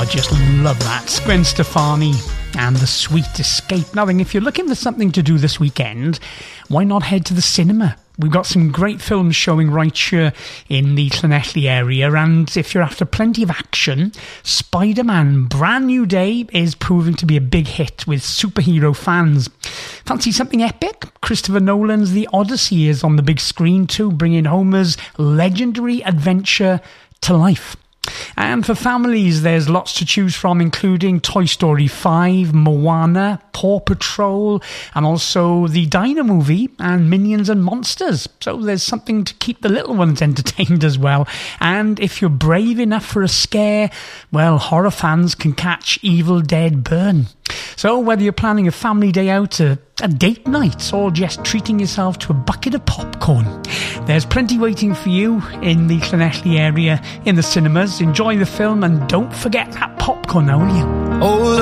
just love that. Gwen Stefani and The Sweet Escape. Now then, if you're looking for something to do this weekend, why not head to the cinema? We've got some great films showing right here in the Llanelli area, and if you're after plenty of action, Spider-Man Brand New Day is proving to be a big hit with superhero fans. Fancy something epic? Christopher Nolan's The Odyssey is on the big screen too, bringing Homer's legendary adventure to life. And for families, there's lots to choose from, including Toy Story 5, Moana, Paw Patrol, and also the Dino movie and Minions and Monsters. So there's something to keep the little ones entertained as well. And if you're brave enough for a scare, well, horror fans can catch Evil Dead Burn. So whether you're planning a family day out, a date night, or just treating yourself to a bucket of popcorn, there's plenty waiting for you in the Llanelli area in the cinemas. Enjoy the film and don't forget that popcorn, now will you? Oh,